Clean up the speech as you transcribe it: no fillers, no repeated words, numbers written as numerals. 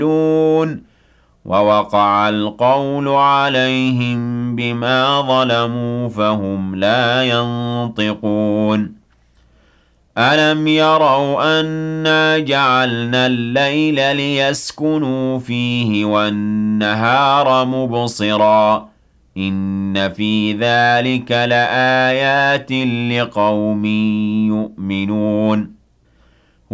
يعملون ووقع القول عليهم بما ظلموا فهم لا ينطقون ألم يروا أنا جعلنا الليل ليسكنوا فيه والنهار مبصرا إن في ذلك لآيات لقوم يؤمنون